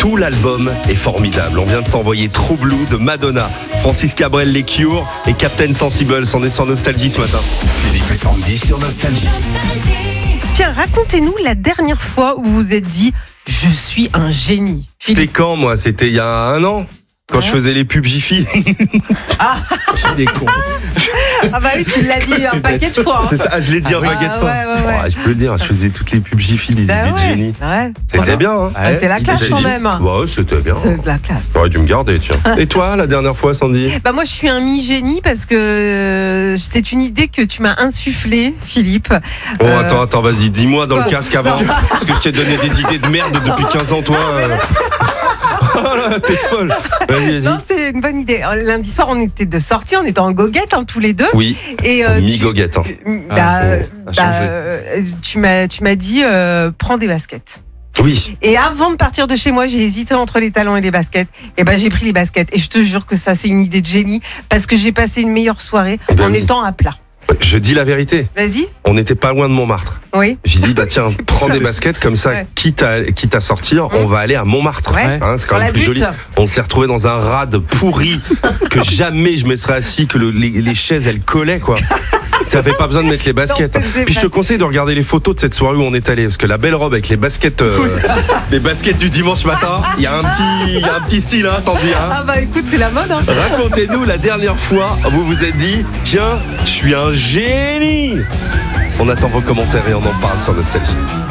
Tout l'album est formidable. On vient de s'envoyer True Blue de Madonna, Francis Cabrel, Les Cure et Captain Sensible. On est sur Nostalgie ce matin. Philippe et Sandy sur Nostalgie. Tiens, racontez-nous la dernière fois où vous vous êtes dit « Je suis un génie ». C'était quand, moi? C'était il y a 1 an, quand je faisais les pubs Jiffy. J'ai des cons. Ah bah oui, tu l'as dit un paquet de fois. C'est ça, je l'ai dit un paquet de fois. Ouais. Je peux le dire, je faisais toutes les pubs Jiffy, des idées de génie. Ouais. C'était bien, hein? Bah, c'est la classe quand même. Ouais, c'était bien. C'est de la classe. T'aurais dû me garder, tiens. Et toi, la dernière fois, Sandy? Bah moi, je suis un mi-génie parce que c'est une idée que tu m'as insufflée, Philippe. Oh, attends, vas-y, dis-moi dans le casque avant. Parce que je t'ai donné des idées de merde depuis 15 ans, toi. Oh là, t'es folle. Vas-y. Non, c'est une bonne idée. Lundi soir, on était de sortie, on était en goguette tous les deux. Oui, Et mi-goguette. tu m'as dit prends des baskets. Oui. Et avant de partir de chez moi, j'ai hésité entre les talons et les baskets. Et ben j'ai pris les baskets. Et je te jure que ça, c'est une idée de génie parce que j'ai passé une meilleure soirée en étant à plat. Je dis la vérité. Vas-y. On n'était pas loin de Montmartre. Oui. J'ai dit, bah tiens, prends des baskets comme ça, Ouais. quitte à sortir, on va aller à Montmartre. Ouais. C'est Sur quand la même plus butte. joli. On s'est retrouvé dans un rad pourri que jamais je me serais assis, que les chaises elles collaient quoi. T'avais pas besoin de mettre les baskets. Non, Puis je te conseille de regarder les photos de cette soirée où on est allé, parce que la belle robe avec les baskets, les baskets du dimanche matin, il y a un petit style, hein, Sandy. Hein. Ah bah écoute, c'est la mode. Hein. Racontez-nous la dernière fois où vous vous êtes dit, tiens, je suis un génie. On attend vos commentaires et on en parle sur Nostalgie.